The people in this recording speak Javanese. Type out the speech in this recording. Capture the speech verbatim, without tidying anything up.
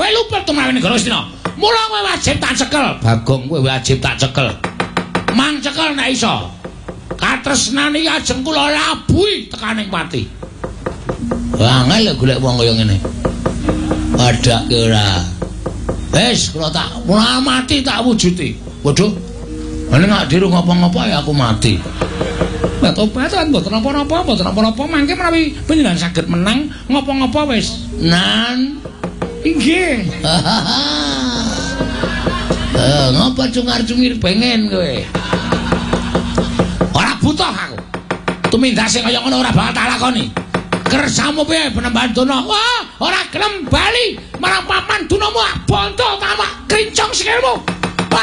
kowe luput tumrawi negara Astina. Mula kowe wajib tak cekel. Bagong kowe wajib tak cekel. Mang cekel nek iso. Katresnan iki ajeng kula labuhi tekaning pati. Angel golek wong kaya ngene. Padake ora. Wis kula tak mulai mati tak wujuti. Waduh. Nek gak diru ngopo-ngopo ya aku mati. Nek obatan mboten napa-napa, mboten napa-napa mangke menawi panjenengan saged menang ngopo-ngopo wis. Nan. Inggih. Eh, ngapa cungar-cungir pengen kowe? Ora butuh aku. Tumindak sing kaya ngono ora bakal tak lakoni. Kersamu piye penembahan dono? Wah, ora gelem bali marang papan dunamu bondo tamak krincong sikilmu.